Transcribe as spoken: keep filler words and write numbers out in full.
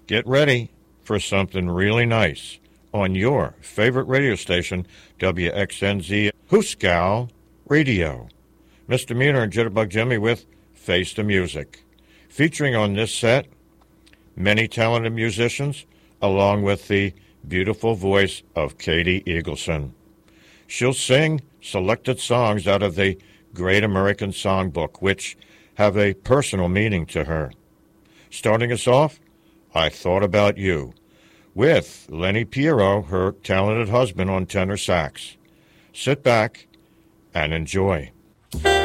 Get ready for something really nice on your favorite radio station, W X N Z Hooskow Radio. Misdemeanor and Jitterbug Jimmy with Face the Music. Featuring on this set, many talented musicians, along with the beautiful voice of Katie Eagleson. She'll sing selected songs out of the Great American Songbook, which have a personal meaning to her. Starting us off, I Thought About You, with Lenny Piero, her talented husband, on tenor sax. Sit back and enjoy.